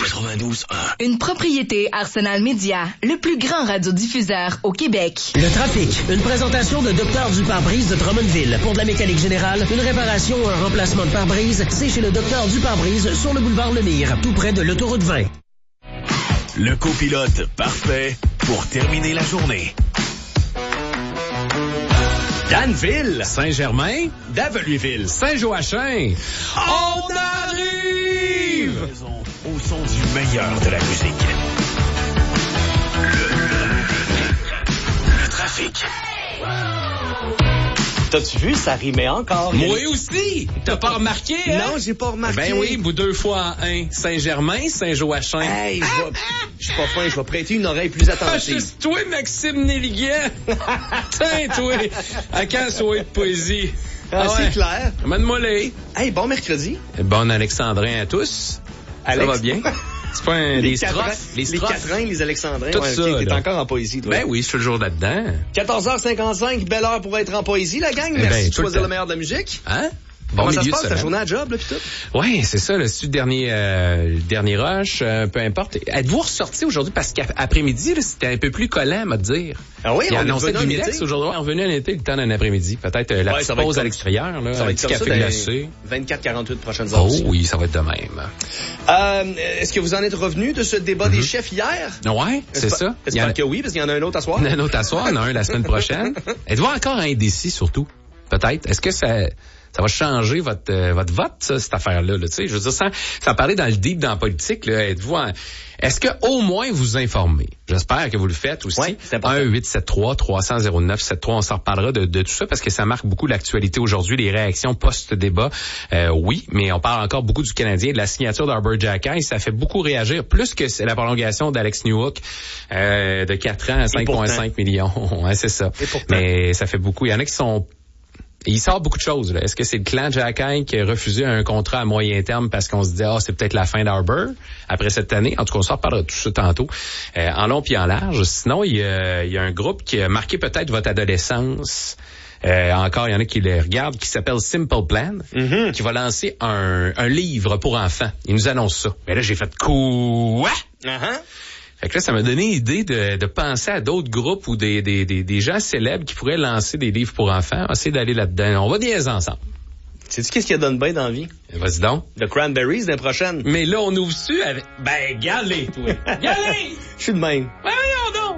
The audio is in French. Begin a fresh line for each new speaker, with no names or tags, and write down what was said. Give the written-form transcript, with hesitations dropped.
92.1.
Une propriété Arsenal Média, le plus grand radiodiffuseur au Québec.
Le trafic, une présentation de Docteur du pare-brise de Drummondville. Pour de la mécanique générale, une réparation ou un remplacement de pare-brise, c'est chez le Docteur du pare-brise sur le boulevard Lemire, tout près de l'autoroute 20.
Le copilote parfait pour terminer la journée.
Danville, Saint-Germain, Daveluiville, Saint-Joachim. On arrive!
Au son du meilleur de la musique. Le trafic.
T'as-tu vu, ça rimait encore.
Moi aussi! T'as pas remarqué, hein?
Non, j'ai pas remarqué.
Ben oui, vous 2 fois en 1. Saint-Germain, Saint-Joachim.
Hey, je suis pas fin, je vais prêter une oreille plus attentive.
Ah, juste toi, Maxime Néliguet. Tiens, toi. À quand soirée de poésie?
Ah, ouais. C'est clair.
Amène-moi les.
Hey, bon mercredi.
Bon Alexandrin à tous.
Alex.
Ça va bien? C'est pas les strophes?
Les quatrains, les alexandrins.
Tout
ouais,
ça.
Okay, t'es
là.
encore en poésie, toi.
Ben oui, je suis toujours là-dedans.
14h55, belle heure pour être en poésie, la gang.
Eh
Merci
ben,
de choisir le meilleur de la musique.
Hein?
Comment
Bon
ça se
milieu
passe,
de
ta
semaine.
journée à job, là, pis tout?
Oui, c'est ça, le dernier rush, peu importe. Êtes-vous ressorti aujourd'hui parce qu'après-midi, là, c'était un peu plus collant, à me dire.
Ah oui,
il
on est
annonçait
revenu
du
en
Milex
été.
aujourd'hui. On est revenu en été le temps d'un après-midi. Peut-être la petite pause à l'extérieur, là,
ça va
un
être
petit
comme
café
ça
glacé.
24-48 prochaines heures.
Oh oui, ça va être de même.
Est-ce que vous en êtes revenu de ce débat des chefs hier?
Ouais, c'est ça.
J'espère que oui, parce qu'il y en a un autre à soir.
Il y en a un autre à soir, il y en a un la semaine prochaine. Êtes-vous encore indécis, surtout? Peut-être. Est-ce que ça va changer votre vote, ça, cette affaire-là, là, tu sais? Je veux dire, sans parler dans le deep, dans la politique, là, est-ce que au moins vous informez? J'espère que vous le faites aussi.
Oui, c'est important.
1-873-300-0973. On s'en reparlera de tout ça parce que ça marque beaucoup l'actualité aujourd'hui, les réactions post-débat. Oui, mais on parle encore beaucoup du Canadien, de la signature d'Arbor Xhekaj. Ça fait beaucoup réagir, plus que la prolongation d'Alex Newhook de 4 ans à 5,5 millions. Ouais, c'est ça. Mais ça fait beaucoup. Il y en a qui sont... Il sort beaucoup de choses, là. Est-ce que c'est le clan Xhekaj qui a refusé un contrat à moyen terme parce qu'on se dit, c'est peut-être la fin d'Arbor après cette année? En tout cas, on s'en reparlera de tout ça tantôt. En long puis en large. Sinon, il y a un groupe qui a marqué peut-être votre adolescence. Encore, il y en a qui les regardent, qui s'appelle Simple Plan, qui va lancer un livre pour enfants. Il nous annonce ça. Mais là, j'ai fait quoi? Fait que là, ça m'a donné l'idée de penser à d'autres groupes ou des gens célèbres qui pourraient lancer des livres pour enfants. On va essayer d'aller là-dedans. On va niaiser ensemble.
Sais-tu qu'est-ce qu'il y a donne bien dans la vie?
Vas-y donc.
The Cranberries, l'année prochaine.
Mais là, on ouvre-tu avec... Ben, galez, toi. Galez!
Je suis de même.
Ouais.